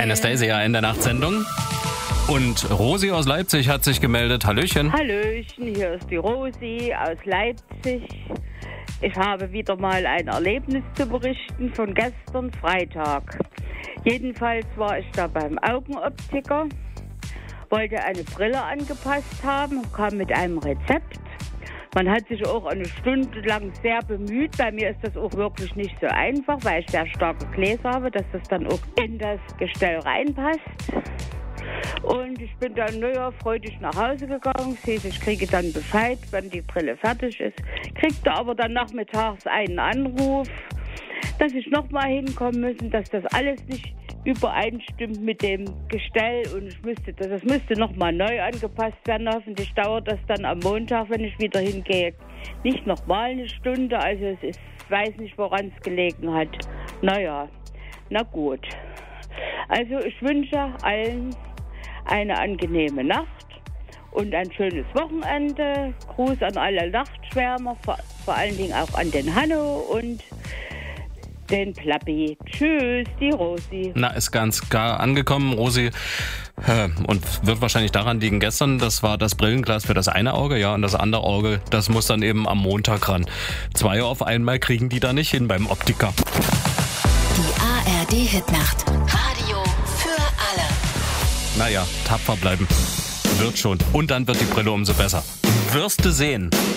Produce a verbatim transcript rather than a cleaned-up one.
Anastasia in der Nachtsendung. Und Rosi aus Leipzig hat sich gemeldet. Hallöchen. Hallöchen, hier ist die Rosi aus Leipzig. Ich habe wieder mal ein Erlebnis zu berichten von gestern Freitag. Jedenfalls war ich da beim Augenoptiker, wollte eine Brille angepasst haben, kam mit einem Rezept. Man hat sich auch eine Stunde lang sehr bemüht. Bei mir ist das auch wirklich nicht so einfach, weil ich sehr starke Gläser habe, dass das dann auch in das Gestell reinpasst. Und ich bin dann naja, freudig nach Hause gegangen. Ich kriege dann Bescheid, wenn die Brille fertig ist. Kriegte aber dann nachmittags einen Anruf, dass ich nochmal hinkommen müssen, dass das alles nicht übereinstimmt mit dem Gestell. Und ich müsste, das müsste nochmal neu angepasst werden. Hoffentlich dauert das dann am Montag, wenn ich wieder hingehe, nicht nochmal eine Stunde. Also es ist, ich weiß nicht, woran es gelegen hat. Naja, na gut. Also ich wünsche allen eine angenehme Nacht und ein schönes Wochenende. Gruß an alle Nachtschwärmer, vor, vor allen Dingen auch an den Hanno und den Plappi. Tschüss, die Rosi. Na, ist ganz gar angekommen, Rosi. Und wird wahrscheinlich daran liegen, gestern, das war das Brillenglas für das eine Auge, ja, und das andere Auge, das muss dann eben am Montag ran. Zwei auf einmal kriegen die da nicht hin beim Optiker. Die A R D-Hitnacht. Radio für alle. Naja, tapfer bleiben. Wird schon. Und dann wird die Brille umso besser. Wirst du sehen.